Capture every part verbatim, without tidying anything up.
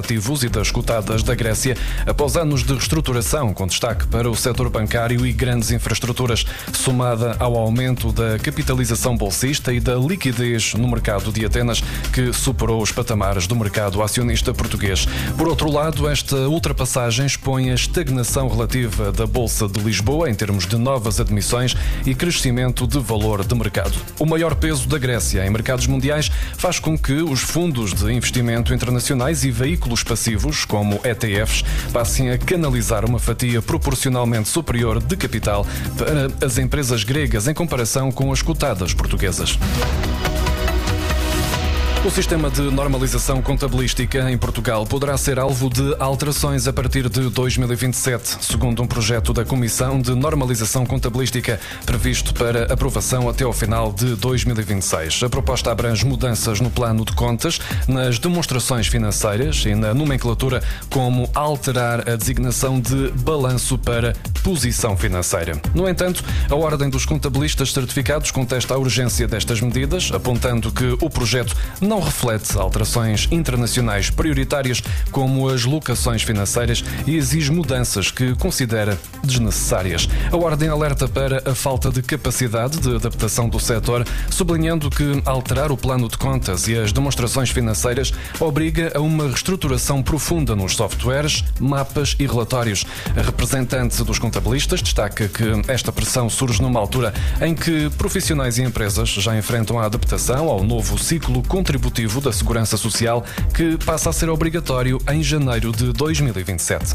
ativos e das cotadas da Grécia após anos de reestruturação, com destaque para o setor bancário e grandes infraestruturas, somada ao aumento da capitalização bolsista e da liquidez no mercado de Atenas, que superou os patamares do mercado acionista português. Por outro lado, esta ultrapassagem expõe a estagnação relativa da Bolsa de Lisboa em termos de novas admissões e crescimento de valor de mercado. O maior peso da Grécia em mercados mundiais faz com que os fundos de investimento internacionais e veículos passivos, como E T Fs, passem a canalizar uma fatia proporcionalmente superior de capital para as empresas gregas em comparação com as cotadas portuguesas. O sistema de normalização contabilística em Portugal poderá ser alvo de alterações a partir de dois mil e vinte e sete, segundo um projeto da Comissão de Normalização Contabilística previsto para aprovação até ao final de dois mil e vinte e seis. A proposta abrange mudanças no plano de contas, nas demonstrações financeiras e na nomenclatura, como alterar a designação de balanço para posição financeira. No entanto, a Ordem dos Contabilistas Certificados contesta a urgência destas medidas, apontando que o projeto não reflete alterações internacionais prioritárias como as locações financeiras e exige mudanças que considera desnecessárias. A Ordem alerta para a falta de capacidade de adaptação do setor, sublinhando que alterar o plano de contas e as demonstrações financeiras obriga a uma reestruturação profunda nos softwares, mapas e relatórios. A representante dos contabilistas destaca que esta pressão surge numa altura em que profissionais e empresas já enfrentam a adaptação ao novo ciclo contributivo da Segurança Social, que passa a ser obrigatório em janeiro de dois mil e vinte e sete.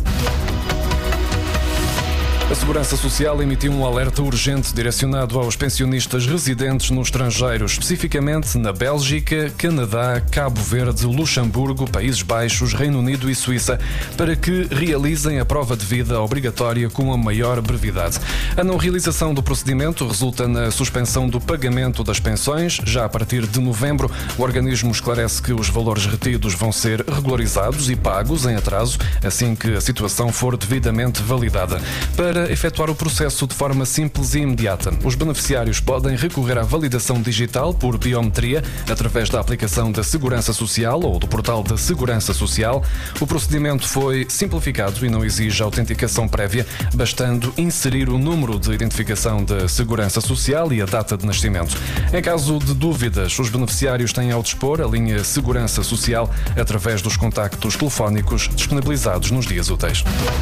A Segurança Social emitiu um alerta urgente direcionado aos pensionistas residentes no estrangeiro, especificamente na Bélgica, Canadá, Cabo Verde, Luxemburgo, Países Baixos, Reino Unido e Suíça, para que realizem a prova de vida obrigatória com a maior brevidade. A não realização do procedimento resulta na suspensão do pagamento das pensões. Já a partir de novembro, o organismo esclarece que os valores retidos vão ser regularizados e pagos em atraso, assim que a situação for devidamente validada. Para Para efetuar o processo de forma simples e imediata, os beneficiários podem recorrer à validação digital por biometria através da aplicação da Segurança Social ou do portal da Segurança Social. O procedimento foi simplificado e não exige autenticação prévia, bastando inserir o número de identificação da Segurança Social e a data de nascimento. Em caso de dúvidas, os beneficiários têm ao dispor a linha Segurança Social através dos contactos telefónicos disponibilizados nos dias úteis.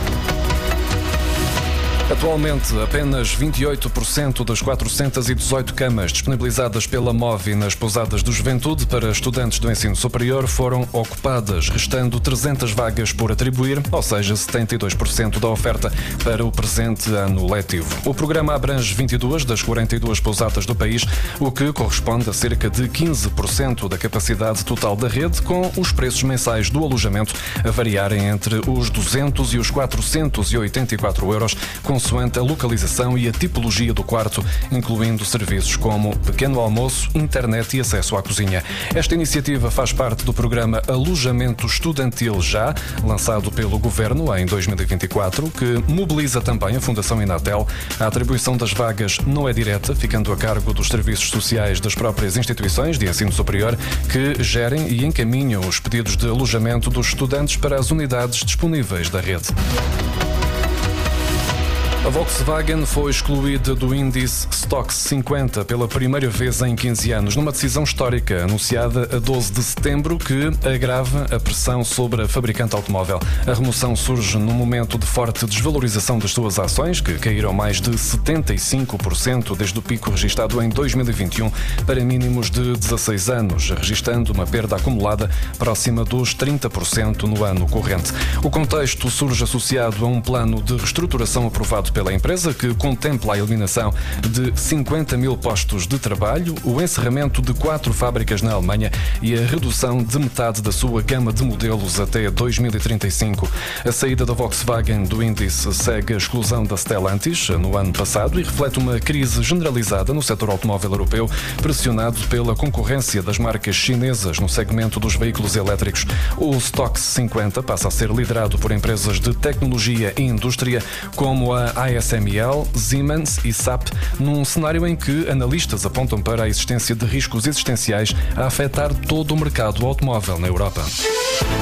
Atualmente, apenas vinte e oito por cento das quatrocentas e dezoito camas disponibilizadas pela MOVI nas pousadas do Juventude para estudantes do ensino superior foram ocupadas, restando trezentas vagas por atribuir, ou seja, setenta e dois por cento da oferta para o presente ano letivo. O programa abrange vinte e duas das quarenta e duas pousadas do país, o que corresponde a cerca de quinze por cento da capacidade total da rede, com os preços mensais do alojamento a variarem entre os duzentos e os quatrocentos e oitenta e quatro euros, consoante a localização e a tipologia do quarto, incluindo serviços como pequeno almoço, internet e acesso à cozinha. Esta iniciativa faz parte do programa Alojamento Estudantil Já, lançado pelo Governo em dois mil e vinte e quatro, que mobiliza também a Fundação Inatel. A atribuição das vagas não é direta, ficando a cargo dos serviços sociais das próprias instituições de ensino superior, que gerem e encaminham os pedidos de alojamento dos estudantes para as unidades disponíveis da rede. A Volkswagen foi excluída do índice Stoxx cinquenta pela primeira vez em quinze anos, numa decisão histórica anunciada a doze de setembro que agrava a pressão sobre a fabricante automóvel. A remoção surge num momento de forte desvalorização das suas ações, que caíram mais de setenta e cinco por cento desde o pico registado em dois mil e vinte e um para mínimos de dezasseis anos, registando uma perda acumulada próxima dos trinta por cento no ano corrente. O contexto surge associado a um plano de reestruturação aprovado pela empresa, que contempla a eliminação de cinquenta mil postos de trabalho, o encerramento de quatro fábricas na Alemanha e a redução de metade da sua gama de modelos até dois mil e trinta e cinco. A saída da Volkswagen do índice segue a exclusão da Stellantis no ano passado e reflete uma crise generalizada no setor automóvel europeu, pressionado pela concorrência das marcas chinesas no segmento dos veículos elétricos. O Stoxx cinquenta passa a ser liderado por empresas de tecnologia e indústria como a A S M L, Siemens e S A P, num cenário em que analistas apontam para a existência de riscos existenciais a afetar todo o mercado automóvel na Europa.